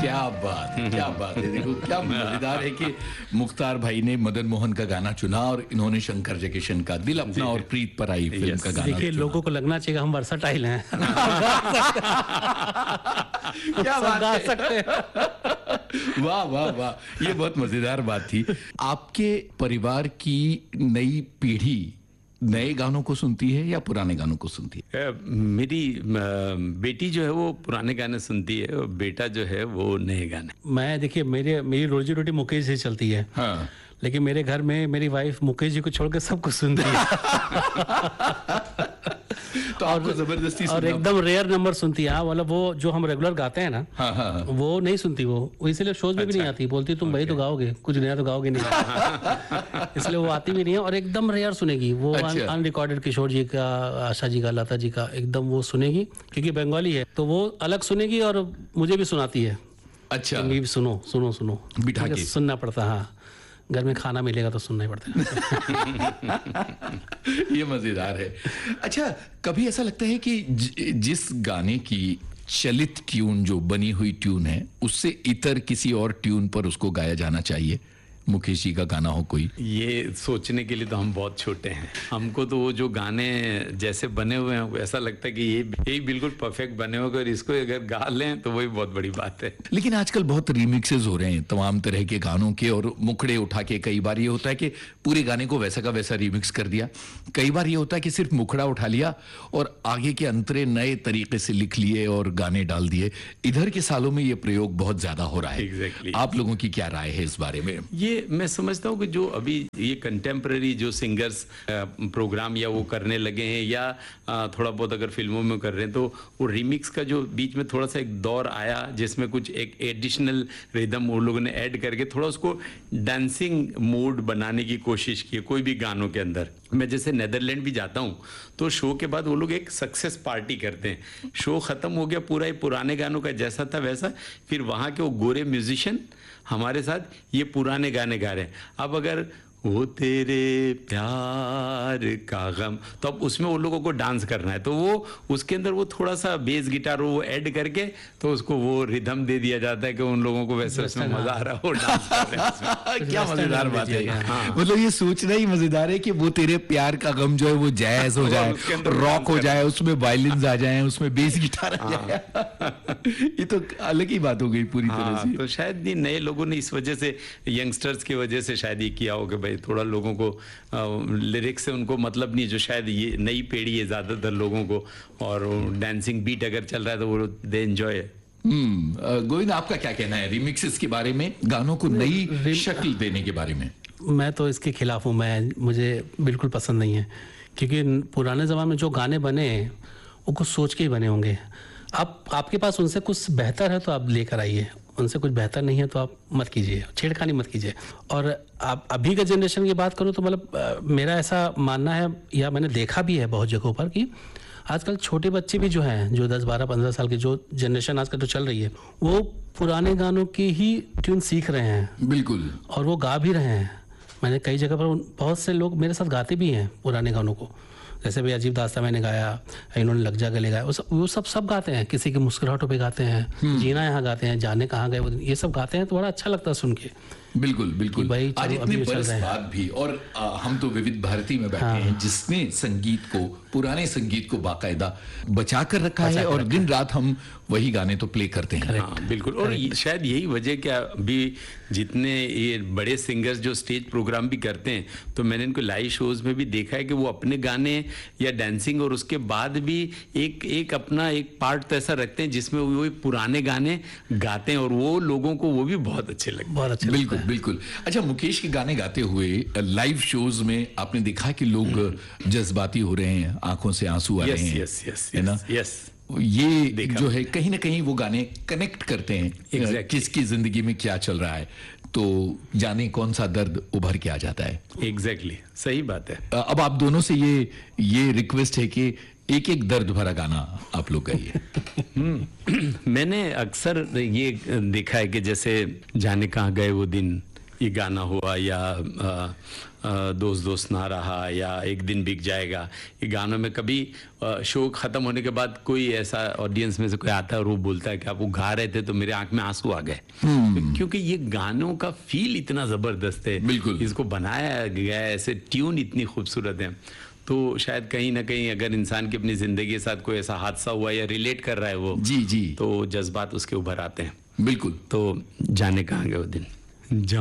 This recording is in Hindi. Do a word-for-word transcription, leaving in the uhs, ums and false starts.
क्या बात क्या बात है। देखो क्या मजेदार है कि मुख्तार भाई ने मदन मोहन का गाना चुना और इन्होंने शंकर जयकिशन का दिल अपना और प्रीत पर आई फिल्म का गाना। देखिए लोगों को लगना चाहिए हम वर्सटाइल हैं। क्या बात गा है। सकते वाह वाह वाह, ये बहुत मजेदार बात थी। आपके परिवार की नई पीढ़ी नए गानों को सुनती है या पुराने गानों को सुनती है? अ, मेरी अ, बेटी जो है वो पुराने गाने सुनती है और बेटा जो है वो नए गाने। मैं देखिए मेरे मेरी रोजी रोटी मुकेश से चलती है। हाँ। लेकिन मेरे घर में मेरी वाइफ मुकेश जी को छोड़ के सब कुछ सुनती है। तो आपको जबरदस्ती और सुनना- एकदम रेयर नंबर सुनती है। हाँ, मतलब वो जो हम रेगुलर गाते हैं ना, हाँ, हाँ, हाँ। वो नहीं सुनती। वो वो इसलिए शोज में भी नहीं आती। बोलती तुम भाई तो गाओगे, कुछ नया तो गाओगे नहीं। इसलिए वो आती भी नहीं है और एकदम रेयर सुनेगी वो। अच्छा। अनरिकॉर्डेड किशोर जी का, आशा जी का, लता जी का एकदम वो सुनेगी, क्योंकि बंगाली है तो वो अलग सुनेगी और मुझे भी सुनाती है। अच्छा, भी सुनो सुनो सुनो बिठा के। सुनना पड़ता है। हाँ, घर में खाना मिलेगा तो सुनना ही पड़ता है। ये मजेदार है। अच्छा, कभी ऐसा लगता है कि ज, जिस गाने की चलित ट्यून जो बनी हुई ट्यून है उससे इतर किसी और ट्यून पर उसको गाया जाना चाहिए? मुकेश जी का गाना हो कोई? ये सोचने के लिए तो हम बहुत छोटे हैं। हमको तो वो जो गाने जैसे बने हुए हैं ऐसा लगता है कि ये यही बिल्कुल परफेक्ट बने हुए, और इसको अगर गा लें तो वही बहुत बड़ी बात है। लेकिन आजकल बहुत रीमिक्सेस हो रहे हैं तमाम तरह के गानों के, और मुखड़े उठा के कई बार ये होता है कि पूरे गाने को वैसा का वैसा रीमिक्स कर दिया। कई बार ये होता है कि सिर्फ मुखड़ा उठा लिया और आगे के अंतरे नए तरीके से लिख लिए और गाने डाल दिए। इधर के सालों में ये प्रयोग बहुत ज्यादा हो रहा है। Exactly. आप लोगों की क्या राय है इस बारे में? ये मैं समझता हूँ कि जो अभी ये कंटेम्प्रेरी जो सिंगर्स प्रोग्राम या वो करने लगे हैं या आ, थोड़ा बहुत अगर फिल्मों में कर रहे हैं, तो वो रिमिक्स का जो बीच में थोड़ा सा एक दौर आया जिसमें कुछ एक एडिशनल रिदम वो लोगों ने ऐड करके थोड़ा उसको डांसिंग मूड बनाने की कोशिश की कोई भी गानों के अंदर। मैं जैसे नेदरलैंड भी जाता हूँ तो शो के बाद वो लोग एक सक्सेस पार्टी करते हैं। शो खत्म हो गया, पूरा ये पुराने गानों का जैसा था वैसा, फिर वहाँ के वो गोरे म्यूजिशियन हमारे साथ ये पुराने गाने गा रहे हैं। अब अगर वो तेरे प्यार का गम, तो अब उसमें वो लोगों को डांस करना है, तो वो उसके अंदर वो थोड़ा सा बेस गिटार वो ऐड करके तो उसको वो रिदम दे दिया जाता है कि उन लोगों को वैसे उसमें मजा आ रहा हो डांस कर रहे हैं। क्या मजेदार बात है। हाँ। मतलब ये सोचना ही मजेदार है कि वो तेरे प्यार का गम जो है वो जैज हो जाए, उसके अंदर रॉक हो डांस जाए, उसमें वायलिन्स आ जाए, उसमें बेस गिटार आ जाए। ये तो अलग ही बात हो गई पूरी तरह हाँ, से। तो शायद ये नए लोगों ने इस वजह से, यंगस्टर्स की वजह से शायद ये किया हो कि भाई थोड़ा लोगों को लिरिक्स से उनको मतलब नहीं, जो शायद ये नई पीढ़ी है ज्यादातर लोगों को, और डांसिंग बीट अगर चल रहा है तो वो दे एंजॉय। हम्म, गोविंद आपका क्या कहना है रिमिक्सेस के बारे में, गानों को नई शक्ल देने के बारे में? मैं तो इसके खिलाफ हूँ। मैं मुझे बिल्कुल पसंद नहीं है, क्योंकि पुराने ज़माने में जो गाने बने वो कुछ सोच के ही बने होंगे। आप आपके पास उनसे कुछ बेहतर है तो आप लेकर आइए, उनसे कुछ बेहतर नहीं है तो आप मत कीजिए, छेड़खानी मत कीजिए। और आप अभी का जनरेशन की बात करूँ तो मतलब मेरा ऐसा मानना है, या मैंने देखा भी है बहुत जगहों पर, कि आजकल छोटे बच्चे भी जो हैं, जो दस बारह पंद्रह साल की जो जनरेशन आजकल तो चल रही है, वो पुराने गानों की ही ट्यून सीख रहे हैं। बिल्कुल। और वो गा भी रहे हैं। मैंने कई जगह पर बहुत से लोग मेरे साथ गाते भी हैं पुराने गानों को। जैसे भी अजीब दास्तां मैंने गाया, इन्होंने लग जा गले गाया, वो सब वो सब सब गाते हैं। किसी की मुस्कुराहटों पे गाते हैं, जीना यहाँ गाते हैं, जाने कहाँ गए वो दिन, ये सब गाते हैं तो बड़ा अच्छा लगता है सुन के। बिल्कुल बिल्कुल। भाई आज चलो, इतने अभी चल बरस रहे हैं। बाद भी, और आ, हम तो विविध भारती में बैठे हाँ। हैं जिसने संगीत को, पुराने संगीत को बाकायदा बचा कर रखा बचा है, कर और रखा दिन रात हम वही गाने तो प्ले करते हैं। हाँ बिल्कुल। और ये- शायद यही वजह क्या, अभी जितने ये बड़े सिंगर्स जो स्टेज प्रोग्राम भी करते हैं, तो मैंने इनको लाइव शोज में भी देखा है कि वो अपने गाने या डांसिंग और उसके बाद भी एक एक अपना एक पार्ट तो ऐसा रखते हैं जिसमें वो वो पुराने गाने गाते हैं, और वो लोगों को वो भी बहुत अच्छे लगते हैं। बहुत अच्छे बिल्कुल बिल्कुल। अच्छा, मुकेश के गाने गाते हुए लाइव शोज में आपने देखा कि लोग जज्बाती हो रहे हैं, आंखों से आंसू आ यस रहे हैं, यस यस है ना? यस। ये देखा। जो है कहीं ना कहीं वो गाने कनेक्ट करते हैं Exactly. किसकी जिंदगी में क्या चल रहा है, तो जाने कौन सा दर्द उभर के आ जाता है। एग्जैक्टली exactly, सही बात है। अब आप दोनों से ये ये रिक्वेस्ट है कि एक एक दर्द भरा गाना आप लोग गाइए। मैंने अक्सर ये देखा है कि जैसे जाने कहाँ गए वो दिन, ये गाना हुआ या आ, आ, दोस्त दोस्त ना रहा या एक दिन बिक जाएगा, ये गानों में कभी आ, शो खत्म होने के बाद कोई ऐसा ऑडियंस में से कोई आता है और वो बोलता है कि आप वो गा रहे थे तो मेरे आंख में आंसू आ गए, क्योंकि ये गानों का फील इतना जबरदस्त है, बिल्कुल। इसको बनाया गया है, ऐसे ट्यून इतनी खूबसूरत है। तो शायद कहीं ना कहीं अगर इंसान की अपनी जिंदगी के साथ कोई ऐसा हादसा हुआ या रिलेट कर रहा है वो, जी जी, तो जज्बात उसके उभर आते हैं। बिल्कुल। तो जाने कहाँ गए वो दिन।